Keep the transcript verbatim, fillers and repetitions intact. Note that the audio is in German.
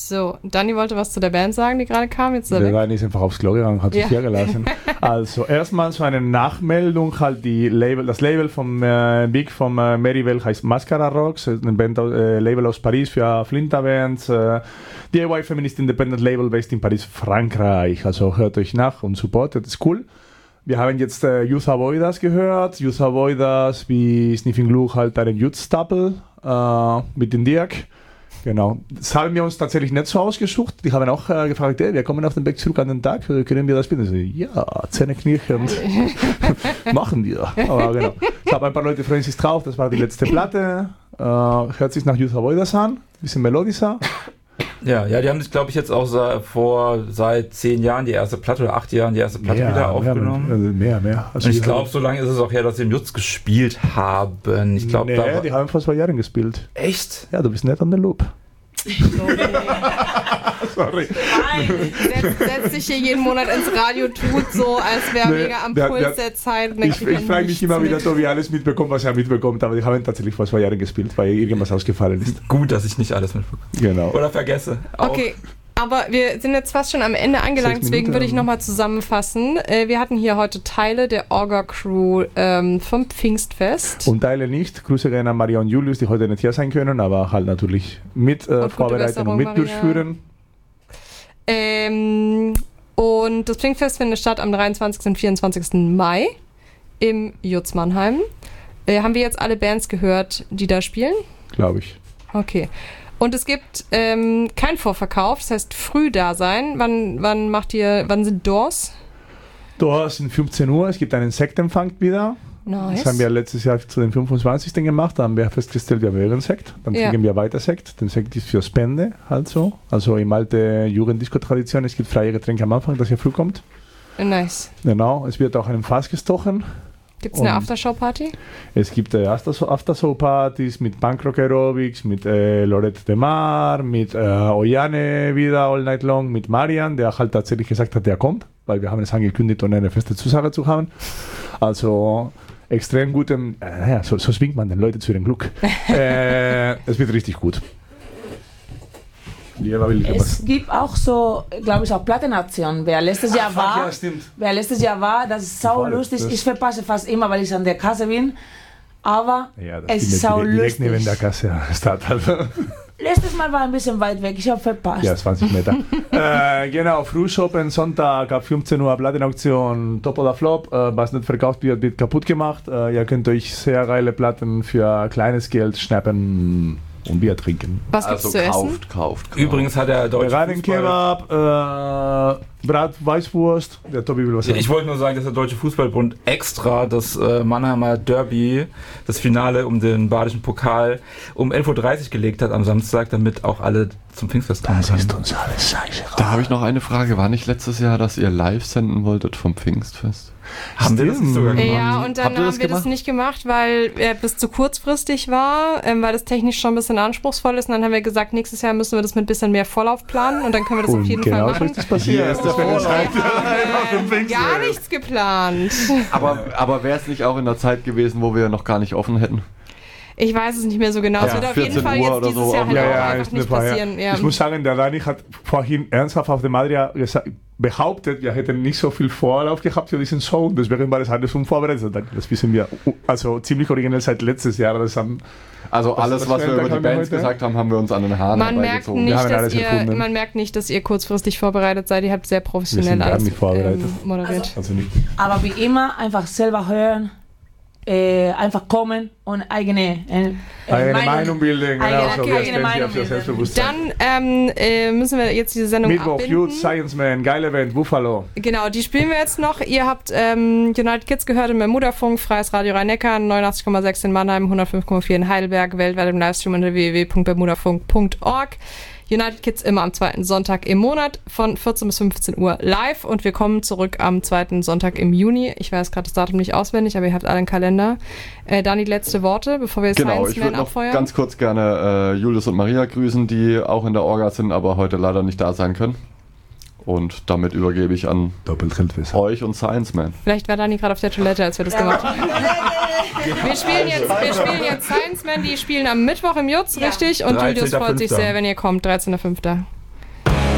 So, Dani wollte was zu der Band sagen, die gerade kam. Jetzt ist er Der weg. Dani ist einfach aufs Klo gegangen, hat sich Ja. hier gelassen. Also erstmal so eine Nachmeldung, halt die Label, das Label vom äh, Big vom äh, Merivale heißt Mascara Rocks, eine Band, äh, Label aus Paris für Flinterbands, äh, D I Y Feminist Independent Label based in Paris, Frankreich. Also hört euch nach und supportet, das ist cool. Wir haben jetzt äh, Youth Avoiders gehört. Youth Avoiders wie Sniffing Glue halt einen Youth-Stapel äh, mit dem Dirk. Genau. Das haben wir uns tatsächlich nicht so ausgesucht. Die haben auch äh, gefragt, hey, wir kommen auf den Weg zurück an den Tag, können wir das bitte? So, ja, Zähne knirschend. Machen wir. Aber genau. Ich habe ein paar Leute freuen sich drauf, das war die letzte Platte. Äh, hört sich nach Youth Avoiders an, bisschen melodischer. Ja, ja, die haben sich, glaube ich, jetzt auch sa- vor seit zehn Jahren die erste Platte oder acht Jahren die erste Platte Mehr, wieder aufgenommen. Mehr, mehr. mehr. Also Und ich glaube, so lange ist es auch her, dass sie im Jutz gespielt haben. Ich glaube, nee, da war die haben vor zwei Jahren gespielt. echt? Ja, du bist nicht an der Loop. Sorry. Setzt setz sich hier jeden Monat ins Radio, tut so, als wäre Nee, mega am der- Puls der- der Zeit. und dann Ich, kriegt er ich frage mich nichts immer wieder, mit. Tobi alles mitbekommt, was er mitbekommt, aber die haben tatsächlich vor zwei Jahren gespielt, weil irgendwas ausgefallen ist. Gut, dass ich nicht alles mitbekomme. Genau. Oder vergesse. Auch. Okay, aber wir sind jetzt fast schon am Ende angelangt, Sechs deswegen Minuten. würde ich nochmal zusammenfassen. Äh, Wir hatten hier heute Teile der Orga-Crew ähm, vom Pfingstfest. Und Teile nicht. Grüße gerne an Maria und Julius, die heute nicht hier sein können, aber halt natürlich mit äh, gute vorbereiten und Besserung, mit Maria. durchführen. Ähm, und das Pfingstfest findet statt am dreiundzwanzigsten und vierundzwanzigsten Mai im Jutz Mannheim. Äh, haben wir jetzt alle Bands gehört, die da spielen? Glaube ich. Okay. Und es gibt ähm, kein Vorverkauf, das heißt früh da sein. Wann, wann macht ihr, wann sind Doors? Da sind fünfzehn Uhr, es gibt einen Sektempfang wieder. Nice. Das haben wir letztes Jahr zu den fünfundzwanzigsten gemacht. Da haben wir festgestellt, wir haben Sekt. Dann Ja. kriegen wir weiter Sekt. Den Sekt ist für Spende, halt so. Also im alte Jugenddisco-Tradition. Es gibt freie Getränke am Anfang, dass ihr früh kommt. Nice. Genau, es wird auch einen Fass gestochen. Gibt es eine Und- Aftershow-Party? Es gibt äh, Aftershow-Partys mit Punkrock Aerobics, mit äh, Lorette de Mar, mit äh, Oyane wieder all night long, mit Marian, der halt tatsächlich gesagt hat, der kommt, weil wir haben es angekündigt, um eine feste Zusage zu haben. Also extrem gutem, äh, naja, so, so zwingt man den Leute zu ihrem Glück. äh, es wird richtig gut. Lieber will ich was. Es gibt auch so, glaube ich, auch Plattenaktionen. Wer letztes Jahr Fuck, war, ja, stimmt. wer letztes Jahr war, das ist sau War das- lustig. das- Ich verpasse fast immer, weil ich an der Kasse bin. Aber Ja, das es ist ist sau direkt, direkt neben lustig. der Kasse. Statt, also. Letztes Mal war ein bisschen weit weg, ich habe verpasst. Ja, zwanzig Meter. äh, genau, Frühshoppen, Sonntag ab fünfzehn Uhr Plattenauktion, Top oder Flop. Äh, was nicht verkauft wird, wird kaputt gemacht. Äh, ihr könnt euch sehr geile Platten für kleines Geld schnappen und Bier trinken. Was gibt's Also zu essen? kauft, kauft, kauft. Übrigens hat der deutsche Veganen Fußball... Kebab, äh, Brat, Weißwurst. Der Tobi will was sagen. Ich wollte nur sagen, dass der Deutsche Fußballbund extra das äh, Mannheimer Derby, das Finale um den badischen Pokal, um elf Uhr dreißig gelegt hat am Samstag, damit auch alle zum Pfingstfest kommen Das ist können. uns alles scheiße. Da habe ich noch eine Frage. War nicht letztes Jahr, dass ihr live senden wolltet vom Pfingstfest? Haben wir das nicht sogar gemacht? Ja, und dann Habt ihr das haben wir das gemacht? nicht gemacht, weil er bis zu kurzfristig war, ähm, weil das technisch schon ein bisschen anspruchsvoll ist. Und dann haben wir gesagt, nächstes Jahr müssen wir das mit ein bisschen mehr Vorlauf planen und dann können wir das auf Und jeden genau Fall so machen. ist das passiert. Yes, Das wäre oh. Zeit. Äh, gar nichts geplant. Aber, aber wäre es nicht auch in der Zeit gewesen, wo wir noch gar nicht offen hätten? Ich weiß es nicht mehr so genau. Es Ja, wird auf jeden vierzehn Fall Uhr jetzt oder dieses so, Jahr halt aber- auch Ja, ja, einfach ist eine nicht Frage. passieren. Ja. Ich muss sagen, der Dani hat vorhin ernsthaft auf dem Adria gesa- behauptet, wir hätten nicht so viel Vorlauf gehabt für diesen Song, deswegen war das alles unvorbereitet. Das wissen wir, also ziemlich originell seit letztes Jahr. Das haben, Also Was- alles, was was, für wir einen über Tag die haben wir Bands heute? gesagt haben, haben wir uns an den Haaren Man merkt, herbeigezogen. nicht, Wir haben dass alles ihr, erfunden. man merkt nicht, dass ihr kurzfristig vorbereitet seid. Ihr habt sehr professionell Wir sind gar alles nicht vorbereitet. ähm, moderiert. also nicht. Aber wie immer, einfach selber hören, äh, einfach kommen und eigene, äh, äh, Eine Meinung bilden, genau, eigene- so okay, wie eigene es Meinung für bilden. Selbstbewusstsein. Dann ähm, äh, müssen wir jetzt diese Sendung Mittwoch, abbinden. Youth, Science Man, geile Band, Buffalo. Genau, die spielen wir jetzt noch. Ihr habt ähm, United Kids gehört im Bermuda-Funk, Freies Radio Rhein-Neckar, neunundachtzig Komma sechs in Mannheim, hundertfünf Komma vier in Heidelberg, weltweit im Livestream unter w w w punkt bermudafunk punkt org. United Kids immer am zweiten Sonntag im Monat von vierzehn bis fünfzehn Uhr live und wir kommen zurück am zweiten Sonntag im Juni. Ich weiß gerade das Datum nicht auswendig, aber ihr habt alle einen Kalender. Äh, Dani, letzte Worte, bevor wir Genau, Science ich Man würde noch abfeuern. ganz kurz gerne äh, Julius und Maria grüßen, die auch in der Orga sind, aber heute leider nicht da sein können. Und damit übergebe ich an Doppeltrittwissen. euch und Science Man. Vielleicht war Dani gerade auf der Toilette, als wir das gemacht haben. Wir spielen jetzt, wir spielen jetzt Science Man, die spielen am Mittwoch im Jutz, Ja. richtig? Und Julius dreizehnter freut sich fünfter sehr, wenn ihr kommt, dreizehnter fünfter